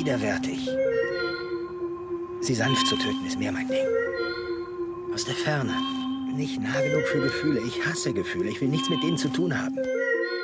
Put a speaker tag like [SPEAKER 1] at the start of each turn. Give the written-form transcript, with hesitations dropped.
[SPEAKER 1] widerwärtig. Sie sanft zu töten ist mehr mein Ding. Aus der Ferne. Nicht nah genug für Gefühle. Ich hasse Gefühle. Ich will nichts mit denen zu tun haben.